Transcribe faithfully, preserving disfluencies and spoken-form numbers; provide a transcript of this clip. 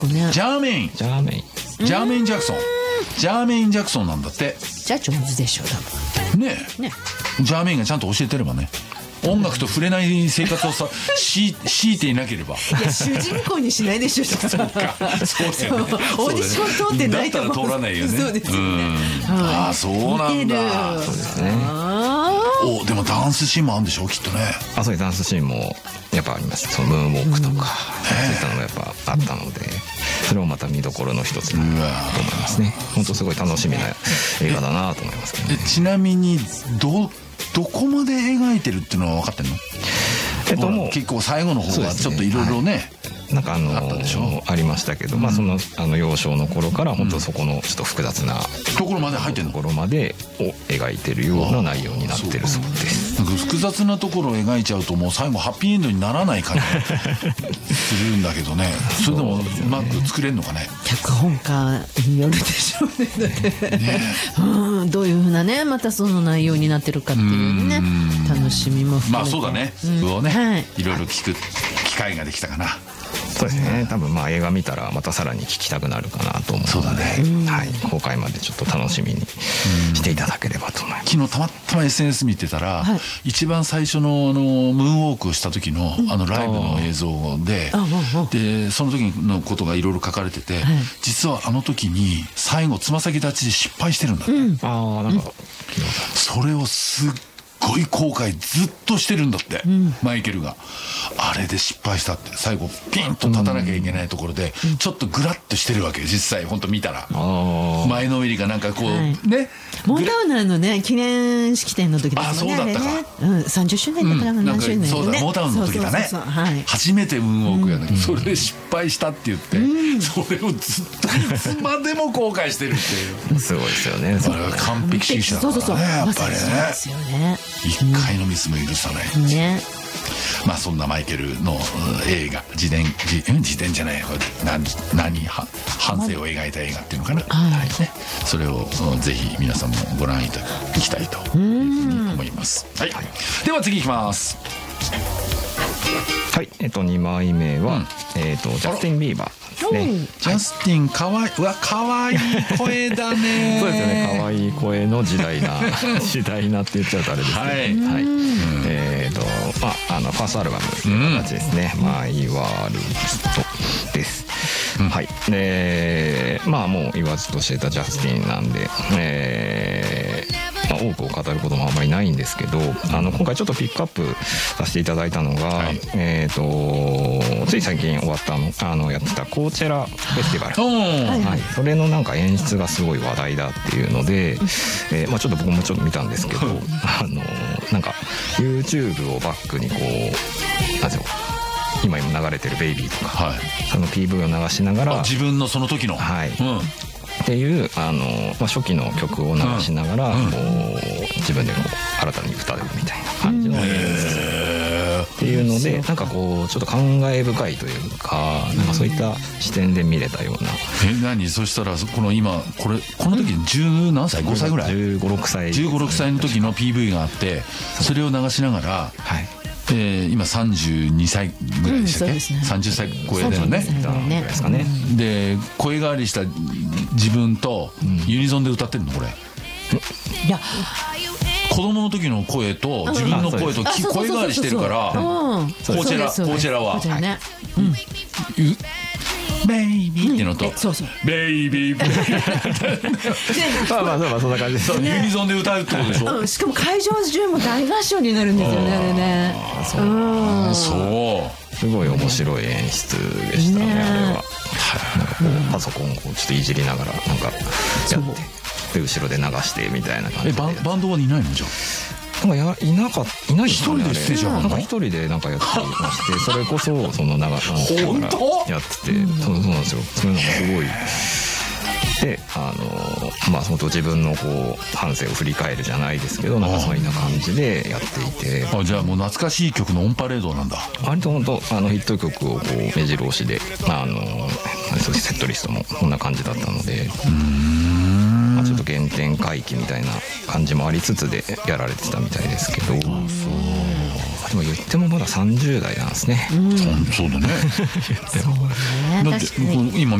ね、 ジャーメインジャーメインジャーメイン・ジャクソンジャーメイン・ジャクソンなんだって。 じゃあ上手でしょう多分ねえ、 ね、 ジャーメインがちゃんと教えてればね、音楽と触れない生活をさし強いていなければ。 いや主人公にしないでしょそうかそうだよね。 オーディション通ってないと思う。 だったら通らないよね。 そうですよね、 うん、ああそうなんだ。 そうですね。 おでもダンスシーンもあるんでしょきっとね。 あ、そういうダンスシーンもやっぱあります。そのムーンウォークとか、うん、そういったのがやっぱあったので、それもまた見どころの一つだと思いますね。本当すごい楽しみな映画だなと思いますけどね。 ちなみにどどこまで描いてるっていうのは分かってんの？えっともう結構最後の方はちょっといろいろね。 なんかあの あ, ありましたけど、まあそのあの幼少の頃から本当そこのちょっと複雑なところまで入ってるのところまでを描いてるような内容になってるそうです。 なんか複雑なところを描いちゃうともう最後ハッピーエンドにならない感じするんだけどね。それでもうまく作れるのかね。 脚本家によるでしょうね。ねうんどういうふうなねまたその内容になってるかっていうね楽しみも含めて。 まあそうだね。それをね、 はい、 いろいろ聞く機会ができたかな。 そうですね。多分まあ映画見たらまたさらに聞きたくなるかなと思うので、そうだね、はい、公開までちょっと楽しみにしていただければと思います。 昨日たまたま エスエヌエス 見てたら、はい、一番最初のあのムーンウォークをした時のあのライブの映像で、でその時のことがいろいろ書かれてて、はい、実はあの時に最後つま先立ちで失敗してるんだって、うん、ああなんか、うん、それをすっすごい後悔ずっとしてるんだって、うん、マイケルがあれで失敗したって最後ピンと立たなきゃいけないところで、うん、ちょっとグラッとしてるわけ実際本当見たら前のめりがなんかこう、はい、ねモータウナーのね記念式典の時だったもんね。あそうだったか、ねうん、さんじゅっしゅうねんだったかな、うん、何周年、ね、 そうだモータウンの時だね初めてムーンウォークやだけど、うん、それで失敗したって言って、うん、それをずっといつまでも後悔してるっていうすごいですよね。 それは完璧主義者だからねやっぱりね一回のミスも許さない、うんね、まあそんなマイケルの映画自伝自, 自伝じゃない何何反省を描いた映画っていうのかな、はいね、それをぜひ皆さんもご覧いただきたいというふうに思います。はい、はい、では次いきます。 はい、えっとにまいめは、うん、えっとジャスティン・ビーバー。ね、 ジャスティンかわいいうわかわいい声だね。 そうですよね。かわいい声の時代な時代なって言っちゃうとあれですけど、はい、はい、えっとまああのファーストアルバムという形ですね。うん、マイワールドです。うん、はい。でまあもう言わずとしてたジャスティンなんで。えーまあ、多くを語ることもあんまりないんですけど、あの今回ちょっとピックアップさせていただいたのが、はい、えー、とつい最近終わったのあのやってたコーチェラフェスティバル、はい、それのなんか演出がすごい話題だっていうので、えーまあ、ちょっと僕もちょっと見たんですけど、あのなんか YouTube をバックにこうなんていうの今今流れてるベイビーとか、はい、その ピーブイ を流しながら自分のその時の、 はい、うんっていうあの、まあ、初期の曲を流しながら、うん、こう自分でこう新たに歌うみたいな感じの演出っていうので、なんかこうちょっと感慨深いというか、なんかそういった視点で見れたような。 え何そしたらこの今これこの時十何歳ごさいぐらいじゅうごろくさいじゅうごろくさいの時の ピーブイ があってそれを流しながら、はいえー、今さんじゅうにさいぐらいでしたっけ、うんね、さんじゅっさい超えだよね。 ですかね。 で声変わりした自分とユニゾンで歌ってるのこれ、うん、いや子供の時の声と自分の声と声変わりしてるからコーチェラコーチェラはベイビーってのと、うん、そうそうベイビーベイビーまあまあまあそんな感じです、 ね、ユニゾンで歌うってことでしょ、 うん、しかも会場中も大合唱になるんですよねあれね。 あそう、うん、そうすごい面白い演出でしたね、ねあれは。なんかこうパソコンをこうちょっといじりながらなんかやってで後ろで流してみたいな感じで。 え バ, バンドはいないのじゃなんかやいなかいないですよね。一人でステージあるの？ なんか一人でなんかやってましてそれこそその長さんからやってて、うん、そうなんですよ。そういうのがすごい。であのまあ本当自分のこう半生を振り返るじゃないですけどなんかそういうな感じでやっていて、 あじゃあもう懐かしい曲のオンパレードなんだ。 割と本当あのヒット曲をこう目白押しであのそうセットリストもこんな感じだったので、うーん、まあ、ちょっと原点回帰みたいな感じもありつつでやられてたみたいですけど。あそうでも言ってもまださんじゅう代なんですね。 うん、そうだね。 そうね、 だって今